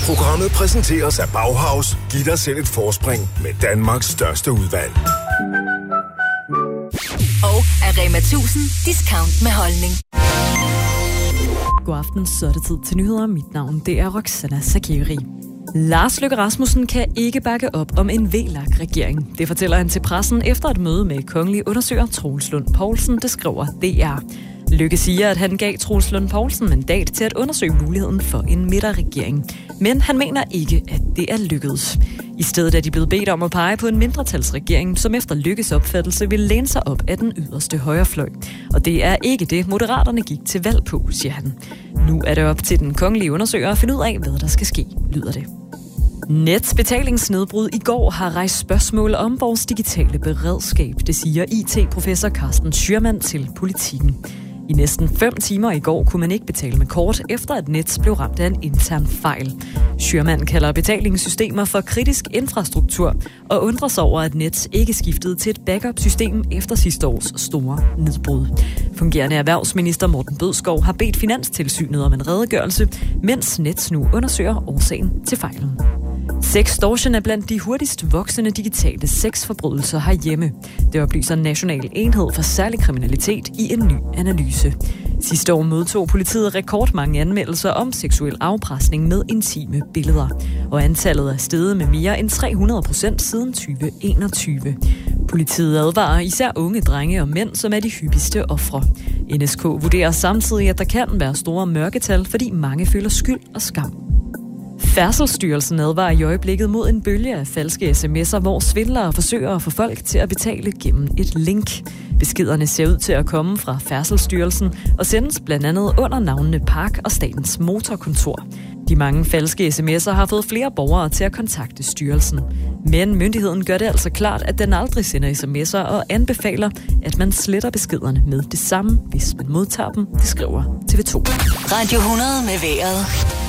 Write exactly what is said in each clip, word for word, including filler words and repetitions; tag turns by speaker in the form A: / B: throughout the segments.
A: Programmet præsenteres af Bauhaus. Giv dig selv et forspring med Danmarks største udvalg.
B: Og af Rema tusind discount med holdning.
C: God aften, så er det tid til nyheder. Mit navn, det er Roxana Sakiri. Lars Løkke Rasmussen kan ikke bakke op om en V L A K-regering. Det fortæller han til pressen efter et møde med kongelig undersøger Troels Lund Poulsen, det skriver D R. Løkke siger, at han gav Troels Lund Poulsen mandat til at undersøge muligheden for en midterregering. Men han mener ikke, at det er lykkedes. I stedet er de blevet bedt om at pege på en mindretalsregering, som efter Løkkes opfattelse vil læne sig op af den yderste højrefløj. Og det er ikke det, Moderaterne gik til valg på, siger han. Nu er det op til den kongelige undersøger at finde ud af, hvad der skal ske, lyder det. Nets betalingsnedbrud i går har rejst spørgsmål om vores digitale beredskab, det siger I T-professor Carsten Schürmann til Politikken. I næsten fem timer i går kunne man ikke betale med kort, efter at Nets blev ramt af en intern fejl. Schürmann kalder betalingssystemer for kritisk infrastruktur og undrer sig over, at Nets ikke skiftede til et backup-system efter sidste års store nedbrud. Fungerende erhvervsminister Morten Bødskov har bedt Finanstilsynet om en redegørelse, mens Nets nu undersøger årsagen til fejlen. Sextortion er blandt de hurtigst voksende digitale sexforbrydelser herhjemme. Det oplyser National Enhed for Særlig Kriminalitet i en ny analyse. Sidste år modtog politiet rekordmange anmeldelser om seksuel afpresning med intime billeder. Og antallet er steget med mere end tre hundrede procent siden tyve enogtyve. Politiet advarer især unge drenge og mænd, som er de hyppigste ofre. N S K vurderer samtidig, at der kan være store mørketal, fordi mange føler skyld og skam. Færdselsstyrelsen advarer i øjeblikket mod en bølge af falske sms'er, hvor svindlere forsøger at få folk til at betale gennem et link. Beskederne ser ud til at komme fra Færdselsstyrelsen og sendes blandt andet under navnene Park og Statens Motorkontor. De mange falske sms'er har fået flere borgere til at kontakte styrelsen. Men myndigheden gør det altså klart, at den aldrig sender sms'er og anbefaler, at man sletter beskederne med det samme, hvis man modtager dem, det skriver T V to.
B: Radio hundrede med vejret.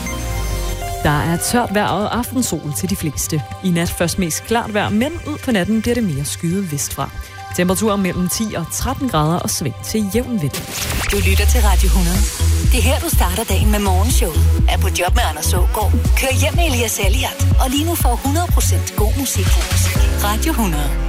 C: Der er tørt vejr og aftensol til de fleste. I nat først mest klart vejr, men ud på natten bliver det mere skyet vestfra. Temperaturen mellem ti og tretten grader og sving til jævn vind.
B: Du lytter til Radio hundrede. Det er her, du starter dagen med morgenshowet. Er på job med Anders Aagaard. Kør hjem med Elias Elliot. Og lige nu får hundrede procent god musik. Radio hundrede.